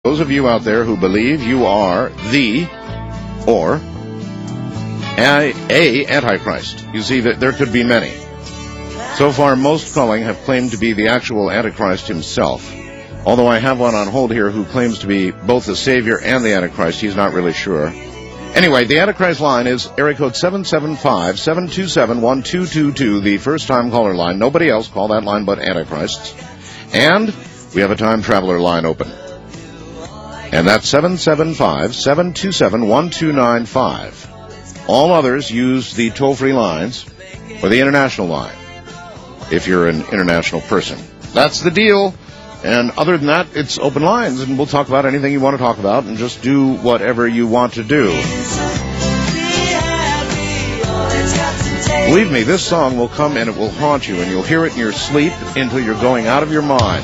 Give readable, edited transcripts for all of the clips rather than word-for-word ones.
Those of you out there who believe you are the or a Antichrist. You see, that there could be many. So far, most calling have claimed to be the actual Antichrist himself. Although I have one on hold here who claims to be both the Savior and the Antichrist. He's not really sure. Anyway, the Antichrist line is area code 775-727-1222, the first-time caller line. Nobody else call that line but Antichrists. And we have a time traveler line open. And that's 775-727-1295. All others use the toll-free lines or the international line, if you're an international person. That's the deal. And other than that, it's open lines, and we'll talk about anything you want to talk about and just do whatever you want to do. Believe me, this song will come and it will haunt you, and you'll hear it in your sleep until you're going out of your mind.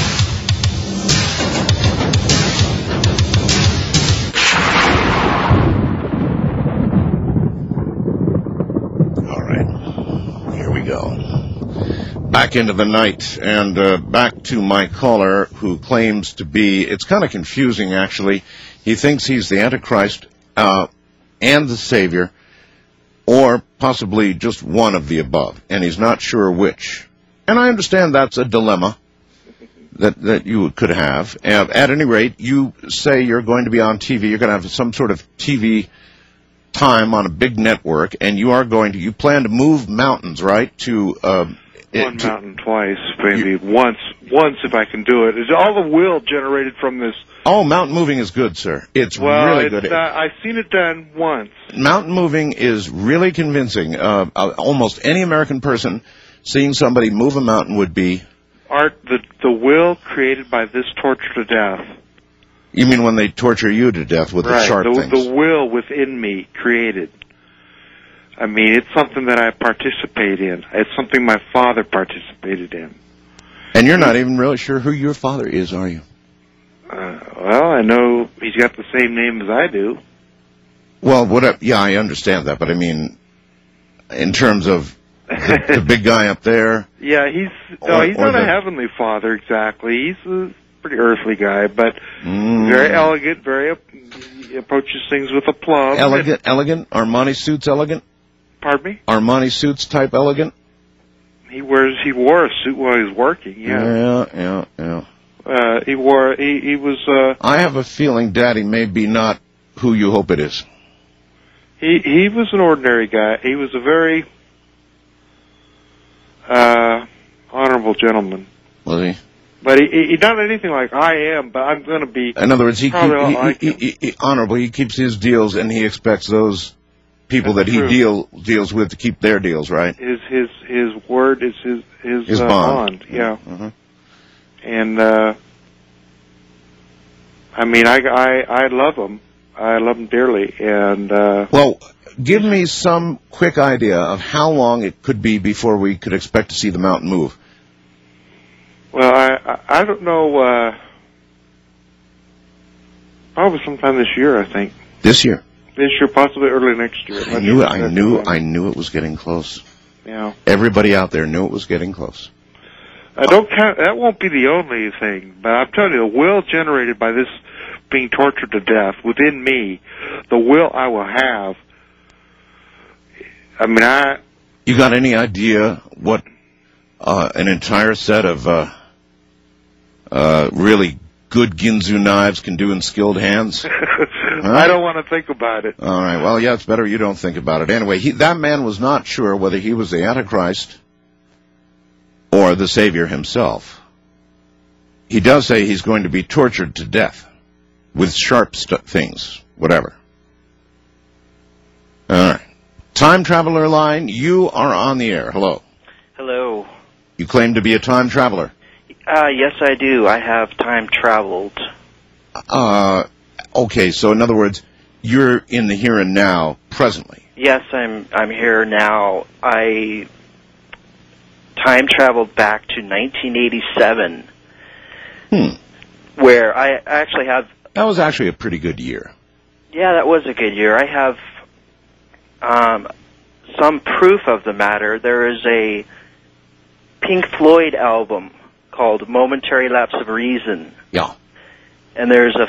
Back into the night, and back to my caller who claims to be, it's kind of confusing actually, he thinks he's the Antichrist and the Savior, or possibly just one of the above, and he's not sure which. And I understand that's a dilemma that you could have. At any rate, you say you're going to be on TV, you're going to have some sort of TV time on a big network, and you plan to move mountains, right, to... One mountain twice, maybe once if I can do it. It's all the will generated from this. Oh, mountain moving is good, sir. It's really good. I've seen it done once. Mountain moving is really convincing. Almost any American person seeing somebody move a mountain would be... Art, the will created by this torture to death. You mean when they torture you to death with the sharp things? The will within me created. I mean, it's something that I participate in. It's something my father participated in. And you're not even really sure who your father is, are you? Well, I know he's got the same name as I do. Well, yeah, I understand that, but I mean, in terms of the big guy up there. Yeah, he's not a heavenly father exactly. He's a pretty earthly guy, but very elegant, he approaches things with a plum. Elegant? Armani suits elegant? Pardon me? Armani suits type elegant? He wore a suit while he was working, yeah. Yeah. He was... I have a feeling Daddy may be not who you hope it is. He was an ordinary guy. He was a very honorable gentleman. Was he? But he not anything like I am, but I'm going to be... In other words, he honorable. He keeps his deals, and he expects those people that he deals with to keep their deals, right? His word is his bond. Yeah. Mm-hmm. And I mean, I love him. I love him dearly. And well, give me some quick idea of how long it could be before we could expect to see the mountain move. Well, I don't know. Probably sometime this year, I think. This year. This year, possibly early next year. I knew it was getting close. Yeah. Everybody out there knew it was getting close. I don't count. That won't be the only thing, but I'm telling you, the will generated by this being tortured to death within me, the will I will have. I mean, You got any idea what an entire set of really good Ginzu knives can do in skilled hands? Huh? I don't want to think about it. All right. Well, yeah, it's better you don't think about it. Anyway, that man was not sure whether he was the Antichrist or the Savior himself. He does say he's going to be tortured to death with sharp things, whatever. All right. Time traveler line, you are on the air. Hello. Hello. You claim to be a time traveler. Yes, I do. I have time traveled. Okay, so in other words, you're in the here and now presently. Yes, I'm here now. I time traveled back to 1987. Where I actually have... That was actually a pretty good year. Yeah, that was a good year. I have some proof of the matter. There is a Pink Floyd album called Momentary Lapse of Reason. Yeah. and there's a